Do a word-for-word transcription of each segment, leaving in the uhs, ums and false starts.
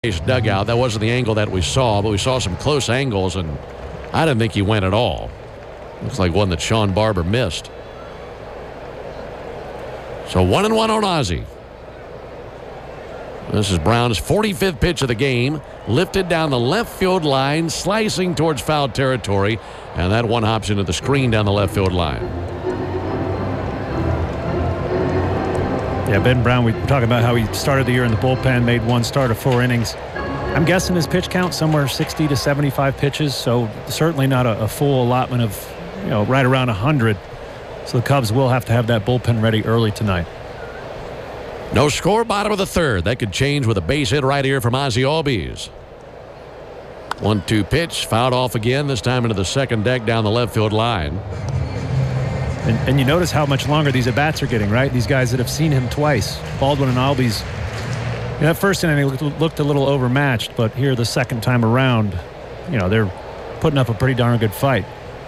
dugout. That wasn't the angle that we saw, but we saw some close angles, and I didn't think he went at all. Looks like one that Sean Barber missed. So one and one on Ozzie. This is Brown's forty-fifth pitch of the game. Lifted down the left field line, slicing towards foul territory, and that one hops into the screen down the left field line. Yeah, Ben Brown, we were talking about how he started the year in the bullpen, made one start of four innings. I'm guessing his pitch count somewhere sixty to seventy-five pitches, so certainly not a, a full allotment of, you know, right around one hundred. So the Cubs will have to have that bullpen ready early tonight. No score, bottom of the third. That could change with a base hit right here from Ozzie Albies. one two pitch, fouled off again, this time into the second deck down the left field line. And, and you notice how much longer these at-bats are getting, right? These guys that have seen him twice, Baldwin and Albies. You know, that first inning looked, looked a little overmatched, but here the second time around, you know, they're putting up a pretty darn good fight.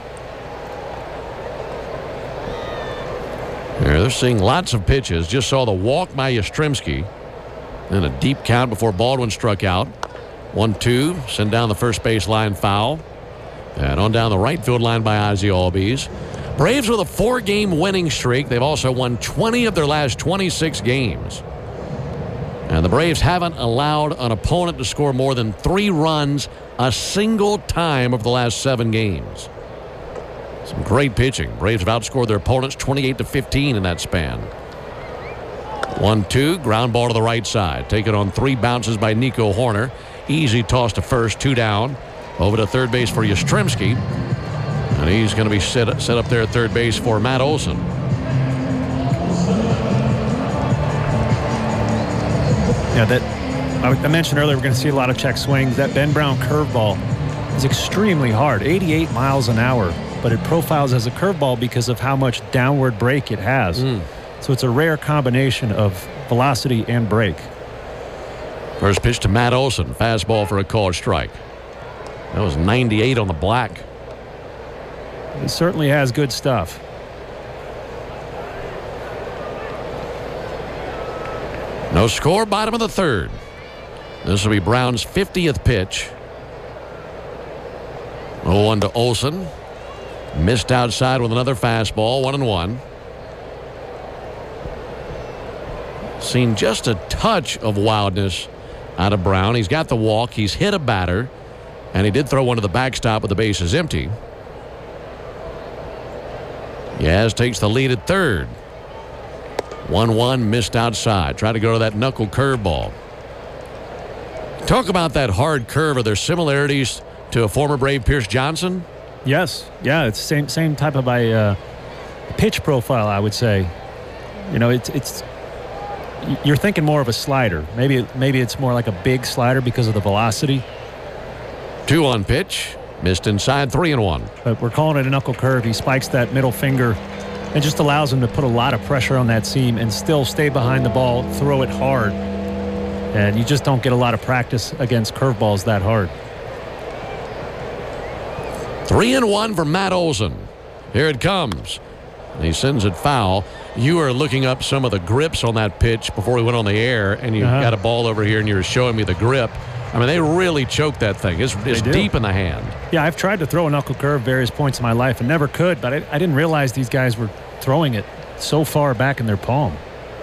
Here, they're seeing lots of pitches. Just saw the walk by Yastrzemski. Then a deep count before Baldwin struck out. one two, send down the first base line foul. And on down the right field line by Ozzie Albies. Braves with a four-game winning streak. They've also won twenty of their last twenty-six games. And the Braves haven't allowed an opponent to score more than three runs a single time over the last seven games. Some great pitching. Braves have outscored their opponents twenty-eight to fifteen in that span. one two, ground ball to the right side. Taken on three bounces by Nico Hoerner. Easy toss to first, two down. Over to third base for Yastrzemski. And he's going to be set, set up there at third base for Matt Olson. Yeah, that I mentioned earlier, we're going to see a lot of check swings. That Ben Brown curveball is extremely hard, eighty-eight miles an hour, but it profiles as a curveball because of how much downward break it has. Mm. So it's a rare combination of velocity and break. First pitch to Matt Olson, fastball for a called strike. That was ninety-eight on the black. It certainly has good stuff. No score, bottom of the third. This will be Brown's fiftieth pitch. oh one to Olson. Missed outside with another fastball, one and one. Seen just a touch of wildness out of Brown. He's got the walk. He's hit a batter. And he did throw one to the backstop with the bases empty. Yaz takes the lead at third. one one, missed outside. Tried to go to that knuckle curveball. Talk about that hard curve. Are there similarities to a former Brave Pierce Johnson? Yes. Yeah, it's the same, same type of a uh, pitch profile, I would say. You know, it's it's you're thinking more of a slider. Maybe, maybe it's more like a big slider because of the velocity. Two on pitch. Missed inside, three and one. But we're calling it a knuckle curve. He spikes that middle finger and just allows him to put a lot of pressure on that seam and still stay behind the ball, throw it hard. And you just don't get a lot of practice against curveballs that hard. Three and one for Matt Olson. Here it comes. And he sends it foul. You were looking up some of the grips on that pitch before we went on the air, and you uh-huh. got a ball over here and you were showing me the grip. I mean, they really choked that thing. It's, it's deep in the hand. Yeah, I've tried to throw a knuckle curve various points in my life and never could, but I, I didn't realize these guys were throwing it so far back in their palm.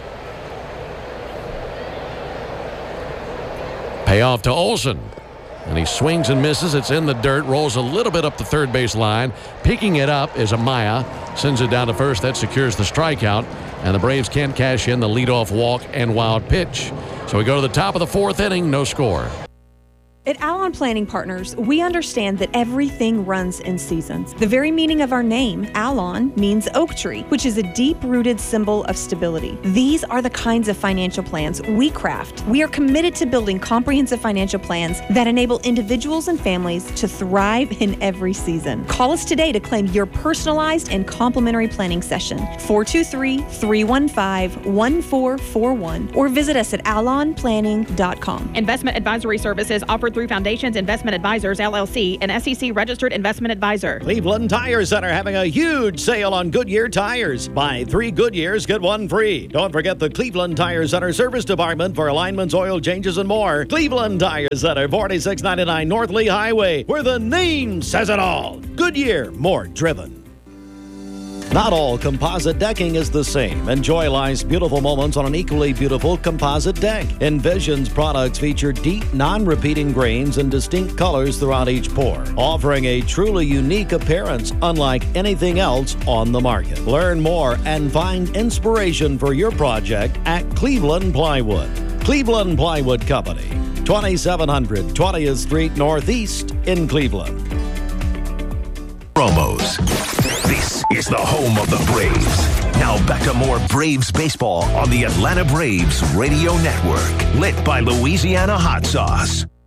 Payoff to Olson. And he swings and misses. It's in the dirt. Rolls a little bit up the third base line. Picking it up is Amaya. Sends it down to first. That secures the strikeout. And the Braves can't cash in the leadoff walk and wild pitch. So we go to the top of the fourth inning. No score. At Alon Planning Partners, we understand that everything runs in seasons. The very meaning of our name, Alon, means oak tree, which is a deep-rooted symbol of stability. These are the kinds of financial plans we craft. We are committed to building comprehensive financial plans that enable individuals and families to thrive in every season. Call us today to claim your personalized and complimentary planning session, four two three, three one five, one four four one, or visit us at alon planning dot com. Investment advisory services offered offered through Foundations Investment Advisors, L L C, an S E C-registered investment advisor. Cleveland Tire Center having a huge sale on Goodyear tires. Buy three Goodyears, get one free. Don't forget the Cleveland Tire Center service department for alignments, oil changes, and more. Cleveland Tire Center, forty-six ninety-nine North Lee Highway, where the name says it all. Goodyear, more driven. Not all composite decking is the same. Enjoy life's beautiful moments on an equally beautiful composite deck. Envision's products feature deep, non-repeating grains and distinct colors throughout each pour, offering a truly unique appearance unlike anything else on the market. Learn more and find inspiration for your project at Cleveland Plywood. Cleveland Plywood Company, twenty-seven hundred twentieth Street Northeast in Cleveland. Promos. This is the home of the Braves. Now back to more Braves baseball on the Atlanta Braves Radio Network. Lit by Louisiana Hot Sauce.